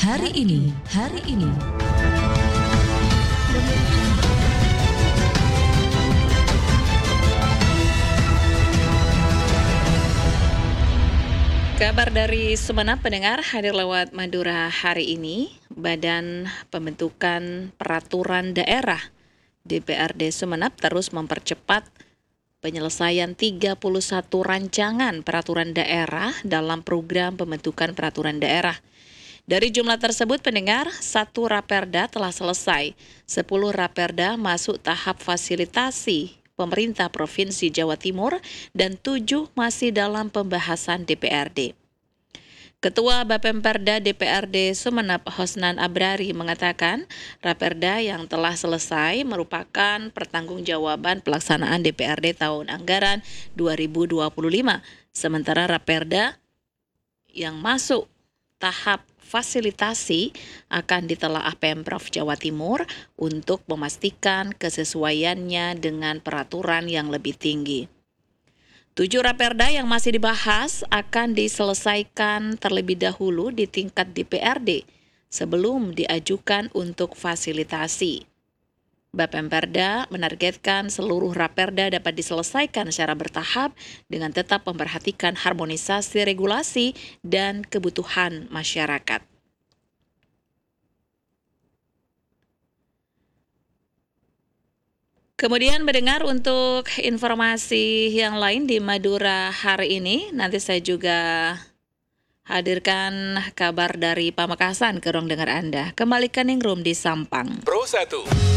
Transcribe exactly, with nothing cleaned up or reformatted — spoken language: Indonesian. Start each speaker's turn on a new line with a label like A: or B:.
A: hari ini, hari ini. Kabar dari Sumeneb pendengar hadir lewat Madura hari ini. Badan Pembentukan Peraturan Daerah D P R D Sumeneb terus mempercepat penyelesaian tiga puluh satu rancangan peraturan daerah dalam program pembentukan peraturan daerah. Dari jumlah tersebut pendengar, satu Raperda telah selesai, sepuluh Raperda masuk tahap fasilitasi pemerintah Provinsi Jawa Timur, dan tujuh masih dalam pembahasan D P R D. Ketua Bapemperda D P R D Sumeneb Hosnan Abrari mengatakan, Raperda yang telah selesai merupakan pertanggungjawaban pelaksanaan D P R D tahun anggaran dua ribu dua puluh lima, sementara Raperda yang masuk tahap fasilitasi akan ditelaah Pemprov Jawa Timur untuk memastikan kesesuaiannya dengan peraturan yang lebih tinggi. Tujuh Raperda yang masih dibahas akan diselesaikan terlebih dahulu di tingkat D P R D sebelum diajukan untuk fasilitasi. Bapemperda menargetkan seluruh Raperda dapat diselesaikan secara bertahap dengan tetap memperhatikan harmonisasi regulasi dan kebutuhan masyarakat. Kemudian mendengar untuk informasi yang lain di Madura hari ini, nanti saya juga hadirkan kabar dari Pamekasan ke ruang dengar Anda. Kembali ke Ningrum di Sampang.
B: Pro satu.